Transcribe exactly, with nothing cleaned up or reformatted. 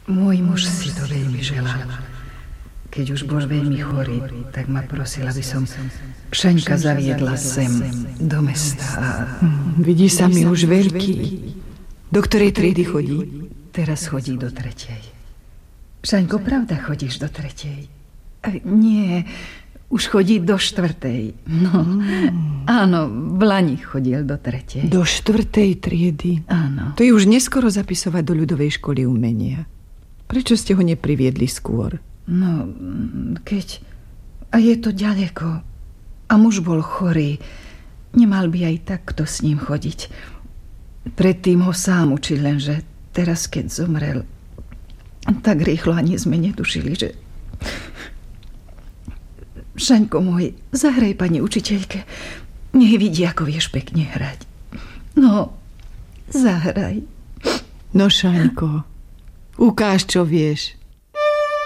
Môj muž si to veľmi želal. Keď už bol veľmi chorý, tak ma prosil, aby som Šaňka zaviedla sem, do mesta. A... Vidí sa mi už veľký. Do ktorej triedy chodí? Teraz chodí do tretej. Šaňko, pravda, chodíš do tretej? Nie, už chodí do štvrtej. No, mm. áno, v Lani chodil do tretej. Do štvrtej triedy? Áno. To je už neskoro zapisovať do ľudovej školy umenia. Prečo ste ho nepriviedli skôr? No, keď... A je to ďaleko. A muž bol chorý. Nemal by aj takto s ním chodiť. Predtým ho sám učil, lenže teraz, keď zomrel, tak rýchlo ani sme netušili, že... Šaňko môj, zahraj pani učiteľke. Nech vidí, ako vieš pekne hrať. No, zahraj. No, Šaňko, ukáž, čo vieš.